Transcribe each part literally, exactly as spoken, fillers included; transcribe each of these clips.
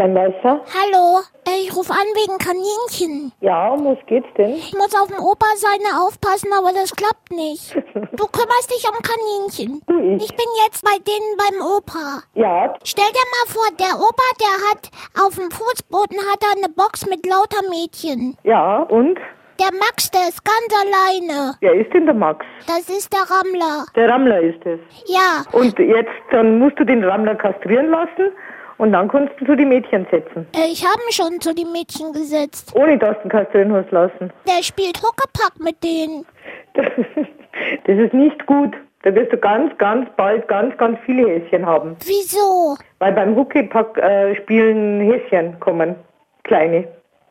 Steinmeister? Hallo, äh, ich rufe an wegen Kaninchen. Ja, um was geht's denn? Ich muss auf den Opa seine aufpassen, aber das klappt nicht. Du kümmerst dich um Kaninchen. Ich. Ich bin jetzt bei denen beim Opa. Ja, Stell dir mal vor, der Opa, der hat auf dem Fußboden hat er eine Box mit lauter Mädchen. ja, und? Der Max, der ist ganz alleine. Wer ist denn der Max? Das ist der Rammler. Der Rammler ist es. Ja, Und jetzt, dann musst du den Rammler kastrieren lassen und dann kannst du zu die Mädchen setzen. äh, ich habe mich schon zu den Mädchen gesetzt. Ohne dass du ihn kastrieren hast lassen. Der spielt Huckepack mit denen. Das ist nicht gut. Da wirst du ganz, ganz bald ganz, ganz viele Häschen haben. Wieso? Weil beim Huckepack äh, spielen Häschen kommen. Kleine.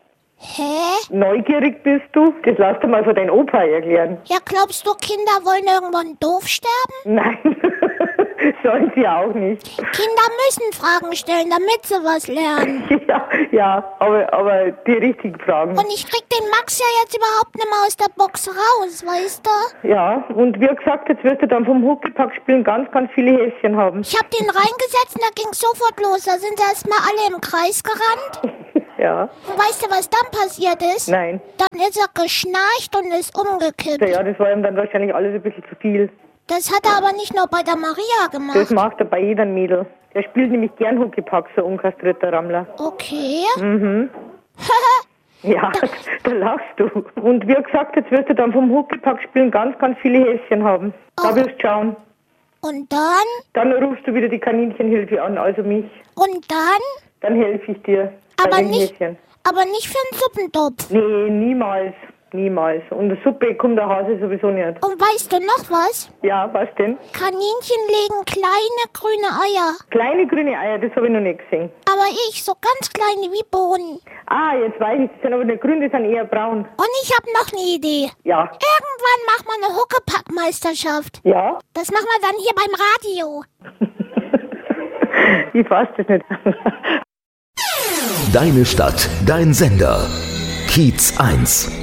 Hä? Neugierig bist du? Das lass dir mal von deinem Opa erklären. Ja, glaubst du, Kinder wollen irgendwann doof sterben? Nein, sollen sie auch nicht. Kinder müssen Fragen stellen, damit sie was lernen. Ja, ja, aber, aber die richtigen Fragen. Und ich krieg den Max ja jetzt überhaupt nicht mehr aus der Box raus, weißt du? Ja, und wie gesagt, jetzt wirst du dann vom Huckepack spielen ganz, ganz viele Häschen haben. Ich hab den reingesetzt und da ging's sofort los. Da sind erstmal alle im Kreis gerannt. Ja, Und weißt du, was dann passiert ist? nein. Dann ist er geschnarcht und ist umgekippt. Ja, das war ihm dann wahrscheinlich alles ein bisschen zu viel. Das hat er aber nicht nur bei der Maria Das gemacht. macht er bei jedem Mädel. Der spielt nämlich gern Huckepack, so unkastrierter Rammler. Okay. Mhm. Ja, da lachst du. Und wie gesagt, jetzt wirst du dann vom Huckepack spielen ganz, ganz viele Häschen haben. Da Oh. wirst du schauen. Und dann? Dann rufst du wieder die Kaninchenhilfe an, also mich. Und dann? Dann helfe ich dir. bei Aber den nicht, Häschen. aber nicht für einen Suppentopf. Nee, niemals. Niemals. Und eine Suppe kommt der Hase sowieso nicht. Und weißt du noch was? Ja, was denn? Kaninchen legen kleine grüne Eier. Kleine grüne Eier, das habe ich noch nicht gesehen. Aber ich, so ganz kleine wie Bohnen. Ah, jetzt weiß ich, die sind aber nicht grün, die sind eher braun. Und ich habe noch eine Idee. Ja. Irgendwann machen wir eine Huckepack-Meisterschaft. Ja? Das machen wir dann hier beim Radio. Ich fass das nicht. Deine Stadt, dein Sender. Kiez eins.